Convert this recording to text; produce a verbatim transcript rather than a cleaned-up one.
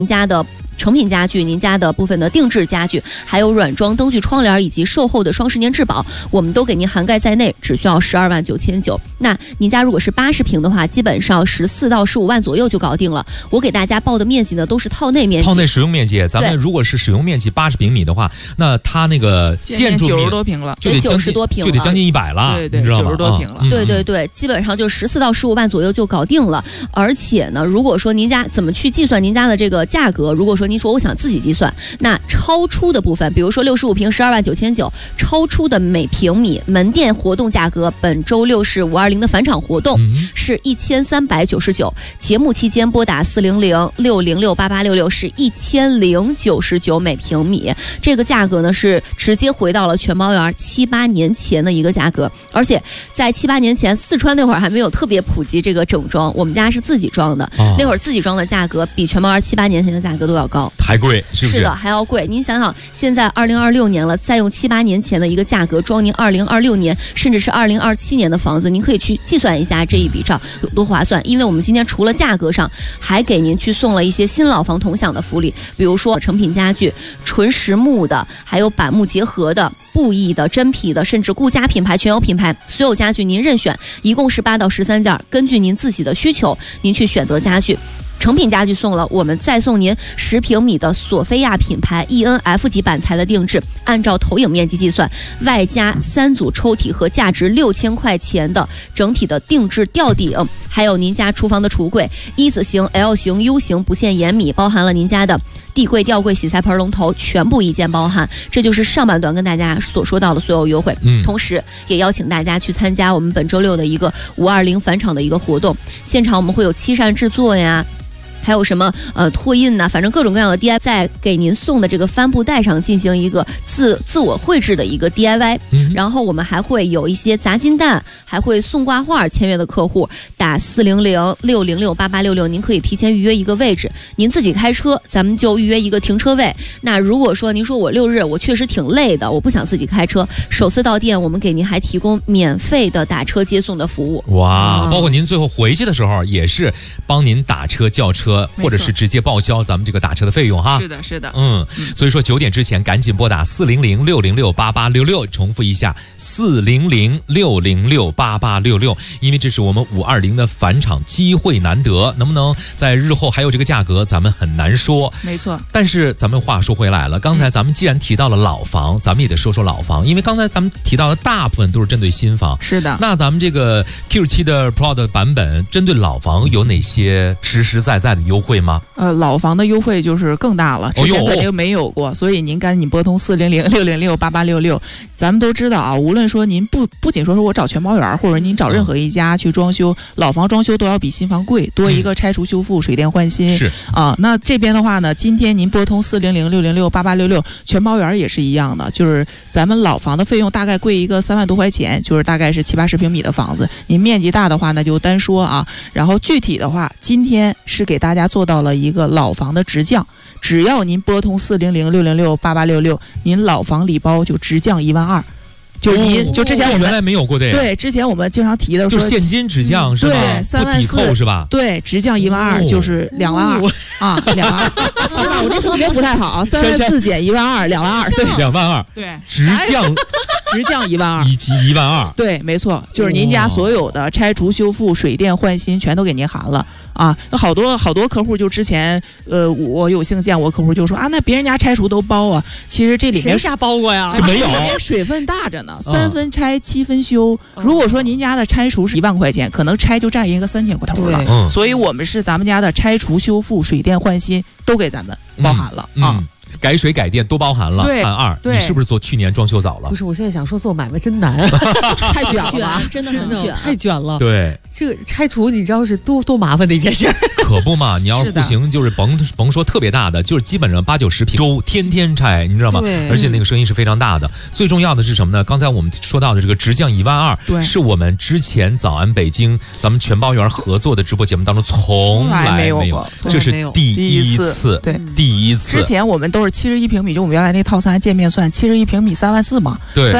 您家的成品家具，您家的部分的定制家具，还有软装灯具、窗帘以及售后的双十年质保，我们都给您涵盖在内，只需要十二万九千九。那您家如果是八十平的话，基本上十四到十五万左右就搞定了。我给大家报的面积呢，都是套内面积。 套内使用面积，咱们如果是使用面积八十平米的话，那它那个建筑九十多平了， 就得九十多平， 就得将近一百了， 对对， 你知道吗？ 九十多平了， 嗯、 对对对，基本上就十四到十五万左右就搞定了。而且呢，如果说您家怎么去计算您家的这个价格？如果说您说我想自己计算，那超出的部分，比如说六十五平十二万九千九，超出的每平米门店活动价格，本周六是五二零的返场活动、嗯、是一千三百九十九，节目期间拨打四零零六零六八八六六是一千零九十九每平米，这个价格呢是直接回到了全包园七八年前的一个价格，而且在七八年前四川那会儿还没有特别普及这个整装，我们家是自己装的、哦、那会儿自己装的价格比全包园七八年前的价格都要高， 还贵，是不是？ 是的，还要贵。您想想，现在二零二六年了，再用七八年前的一个价格装您二零二六年甚至是二零二七年的房子，您可以去计算一下这一笔账有多划算。因为我们今天除了价格上，还给您去送了一些新老房同享的福利，比如说成品家具、纯实木的，还有板木结合的、布艺的、真皮的，甚至顾家品牌、全有品牌，所有家具您任选，一共是八到十三件，根据您自己的需求，您去选择家具。成品家具送了，我们再送您十平米的索菲亚品牌 E N F 级板材的定制，按照投影面积计算，外加三组抽屉和价值六千块钱的整体的定制吊顶，还有您家厨房的橱柜，一字形、L 型、U 型不限延米，包含了您家的地柜、吊柜、洗菜盆、龙头，全部一键包含。这就是上半段跟大家所说到的所有优惠，嗯，同时也邀请大家去参加我们本周六的一个五二零返场的一个活动，现场我们会有漆扇制作呀。还有什么呃拓印呐、啊，反正各种各样的 D I Y， 在给您送的这个帆布袋上进行一个自自我绘制的一个 D I Y、嗯、然后我们还会有一些砸金蛋，还会送挂画，签约的客户打四零零六零六八八六六，您可以提前预约一个位置，您自己开车咱们就预约一个停车位。那如果说您说我六日我确实挺累的，我不想自己开车，首次到店我们给您还提供免费的打车接送的服务。 哇，包括您最后回去的时候也是帮您打车叫车，或者是直接报销咱们这个打车的费用哈。 是的，是的， 嗯，所以说九点之前赶紧拨打四零零六零六八八六六，重复一下四零零六零六八八六六，因为这是我们五二零的返场机会难得，能不能在日后还有这个价格，咱们很难说。 没错。但是咱们话说回来了，刚才咱们既然提到了老房，咱们也得说说老房，因为刚才咱们提到的大部分都是针对新房。 是的。 那咱们这个 Q 七的 Pro 的版本，针对老房有哪些实实在在的优惠吗？ 呃，老房的优惠就是更大了，之前肯定没有过，哦、所以您赶紧拨通四零零六零六八八六六。咱们都知道啊，无论说您不不仅说是我找全包园，或者您找任何一家去装修，嗯、老房装修都要比新房贵，多一个拆除修复、水电换新。 是啊，那这边的话呢，今天您拨通四零零六零六八八六六，全包园也是一样的，就是咱们老房的费用大概贵一个三万多块钱，就是大概是七八十平米的房子。您面积大的话，那就单说啊，然后具体的话，今天是给大家做到了一个老房的直降，只要您拨通四零零六零六八八六六，您老房礼包就直降一万二。就您、哦、就之前我们、 哦、原来没有过的， 对，之前我们经常提的说， 就是现金直降、嗯、是吧？ 对，三万四不抵扣是吧？ 对，直降一万二就是两万二、哦、啊，两万二是吧？我这数学不太好，三万四减一万二，两万二，对， 两万二， 对， 直降。 直降一万二， 以及一万二， 对，没错，就是您家所有的拆除、修复、水电换新全都给您含了啊！那好多好多客户就之前，呃，我有幸见我客户就说啊，那别人家拆除都包啊，其实这里面谁家包过呀？ 这没有， 水分大着呢，三分拆七分修。嗯、如果说您家的拆除是一万块钱，可能拆就占一个三千块头了。 嗯、 所以我们是咱们家的拆除、修复、水电换新都给咱们包含了、 嗯、 啊。 嗯改水改电都包含了，三二，你是不是做去年装修早了？ 不是，我现在想说做买卖真难， 太卷了， 真的很卷， 太卷了。 对， 这个拆除你知道是多多麻烦的一件事儿。 可不嘛，你要是户型就是甭甭说特别大的，就是基本上八九十平，周天天拆，你知道吗？而且那个声音是非常大的。最重要的是什么呢？刚才我们说到的这个直降一万二，是我们之前早安北京咱们全包园合作的直播节目当中从来没有过，这是第一次， 对， 第一次。 之前我们都是七十一平米，就我们原来那套餐界面算七十一平米三万四嘛， 对。